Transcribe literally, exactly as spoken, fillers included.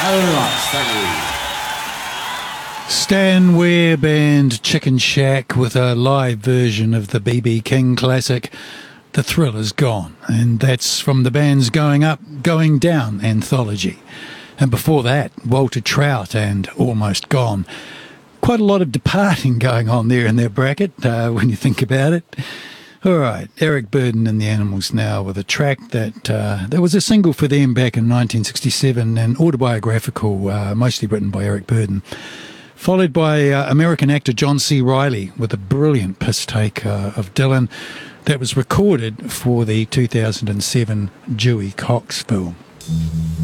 very much. Thank you. Stan Webb and Chicken Shack with a live version of the B B King classic, The Thrill Is Gone. And that's from the band's Going Up, Going Down anthology. And before that, Walter Trout and Almost Gone. Quite a lot of departing going on there in their bracket, uh, when you think about it. All right, Eric Burdon and the Animals now with a track that uh, that was a single for them back in nineteen sixty-seven, and autobiographical, uh, mostly written by Eric Burdon. Followed by uh, American actor John C. Reilly with a brilliant piss take uh, of Dylan that was recorded for the two thousand seven Dewey Cox film.